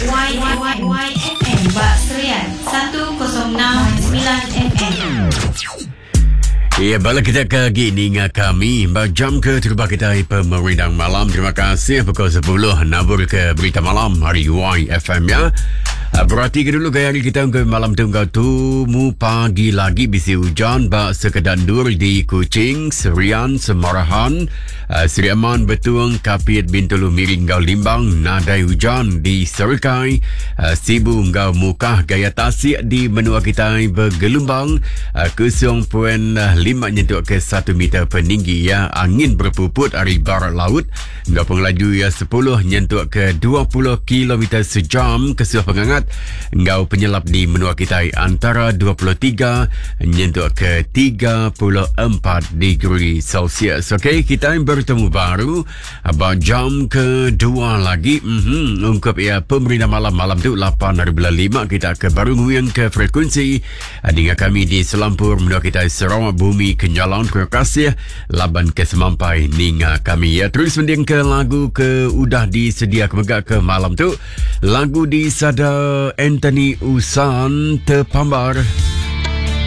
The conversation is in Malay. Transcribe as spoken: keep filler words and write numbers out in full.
Y Y Y F M Bak Serian seratus enam sembilan F M. Ya, balik kita ke gini dengan kami jam ke terubah kita pemerintah malam. Terima kasih pukul sepuluh nabur ke berita malam hari Y F M ya. Berarti ke dulu gaya hari kita ke malam tunggal tu mu pagi lagi bisi hujan bak sekedandur di Kuching, Serian, Semarahan, uh, Seri Aman, Betung, Kapit, Bintulu, Miring, Gau Limbang, nadai hujan di Serikai, uh, Sibu, Gau Mukah, Gaya Tasik di menua kita bergelombang uh, kosong perpuluhan lima nyentuk ke satu meter peninggi ya. Angin berpuput dari barat laut, Gau pengelaju ya sepuluh nyentuk ke dua puluh kilometer sejam. Kesuh pengangat Ngau penyelap di menua kita antara dua puluh tiga nyentuk ke tiga puluh empat degree Celsius. Okey, kita bertemu baru abang jam kedua lagi. Mm-hmm. Ungkap ya pemerintah malam-malam tu lapan hari bulan lima kita ke baru nguyang ke frekuensi dengan kami di Selampur menua kita Sarawak Bumi Kenyalan. Terima kasih laban ke semampai ninga kami ya. Terus mending ke lagu ke udah disedia kemegak ke malam tu. Lagu di sada Anthony Usan Terpambar.